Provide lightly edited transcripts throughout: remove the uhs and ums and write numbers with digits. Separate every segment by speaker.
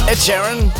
Speaker 1: Ed Sheeran.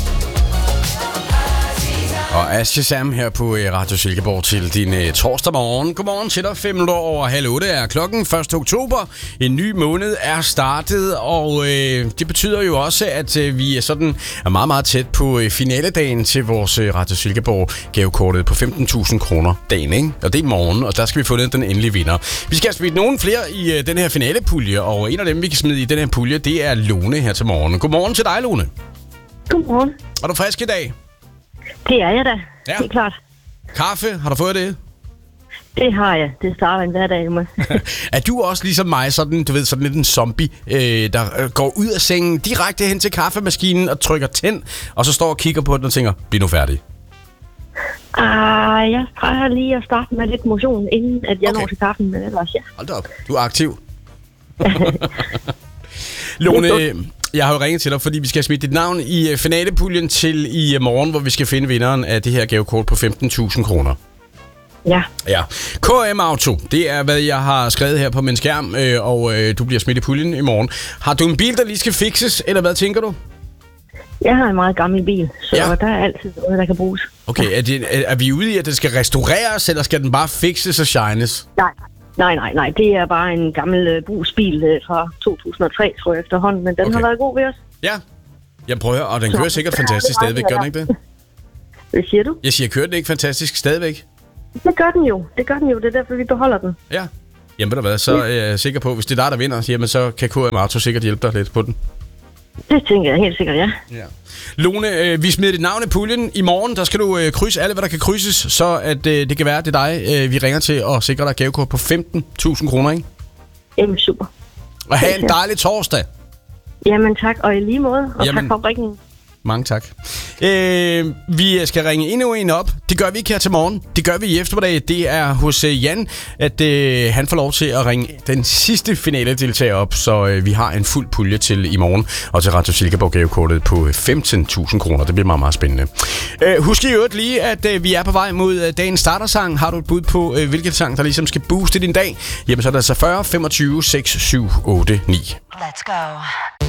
Speaker 1: Og Asche Sam her på Radio Silkeborg til din torsdag morgen. Godmorgen til dig. 7:05 er klokken. 1. oktober. En ny måned er startet, og det betyder jo også, at vi er meget, meget tæt på finaledagen til vores Radio Silkeborg gavekortet på 15.000 kroner dagen, ikke? Og det er i morgen, og der skal vi få den endelige vinder. Vi skal smide nogen flere i den her finalepulje, og en af dem, vi kan smide i den her pulje, det er Lone her til morgen. Godmorgen til dig, Lone.
Speaker 2: Godmorgen.
Speaker 1: Er du frisk i dag?
Speaker 2: Det er jeg da.
Speaker 1: Ja.
Speaker 2: Det er klart.
Speaker 1: Kaffe, har du fået det?
Speaker 2: Det har jeg. Det starter en hverdag med.
Speaker 1: Er du også ligesom mig, sådan lidt en zombie, der går ud af sengen direkte hen til kaffemaskinen og trykker tænd, og så står og kigger på den og tænker, bliv nu færdig?
Speaker 2: Jeg plejer lige at starte med lidt motion, inden at jeg når til kaffen, men ellers ja.
Speaker 1: Hold da op, du er aktiv. Lone, jeg har jo ringet til dig, fordi vi skal smide dit navn i finalepuljen til i morgen, hvor vi skal finde vinderen af det her gavekort på 15.000 kroner.
Speaker 2: Ja.
Speaker 1: Ja. KM Auto, det er, hvad jeg har skrevet her på min skærm, og du bliver smidt i puljen i morgen. Har du en bil, der lige skal fikses, eller hvad tænker du?
Speaker 2: Jeg har en meget gammel bil, så
Speaker 1: ja.
Speaker 2: Der er altid noget, der kan bruges.
Speaker 1: Okay, er vi ude i, at den skal restaureres, eller skal den bare fikses og shines?
Speaker 2: Nej. Det er bare en gammel brugsbil fra 2003, tror jeg efterhånden, men den har været god ved os.
Speaker 1: Ja. Jeg prøver, og den kører sikkert fantastisk stadigvæk, gør den ikke det?
Speaker 2: Hvad siger du?
Speaker 1: Jeg siger, kører den ikke fantastisk stadigvæk?
Speaker 2: Det gør den jo. Det er derfor, vi beholder den.
Speaker 1: Ja. Jamen ved du hvad, så er jeg sikker på, hvis det er dig, der vinder, jamen, så kan KM Auto sikkert hjælpe dig lidt på den.
Speaker 2: Det tænker jeg helt sikkert, ja.
Speaker 1: Lone, vi smider dit navn i puljen. I morgen, der skal du krydse alt, hvad der kan krydses, så at det kan være, at det er dig, vi ringer til og sikrer dig gavekort på 15.000 kroner, ikke?
Speaker 2: Jamen, super.
Speaker 1: Og have en dejlig torsdag.
Speaker 2: Jamen tak, og i lige måde, og tak for ringen.
Speaker 1: Mange tak. Vi skal ringe endnu en op. Det gør vi ikke her til morgen. Det gør vi i eftermiddag. Det er hos Jan, at han får lov til at ringe den sidste finale-deltager op, så vi har en fuld pulje til i morgen, og til Radio Silkeborg gavekortet på 15.000 kroner. Det bliver meget, meget spændende. Husk i øvrigt lige, at vi er på vej mod dagens startersang. Har du et bud på, hvilket sang, der ligesom skal booste din dag? Jamen så er det altså 40, 25, 6, 7, 8, 9.
Speaker 3: Let's go.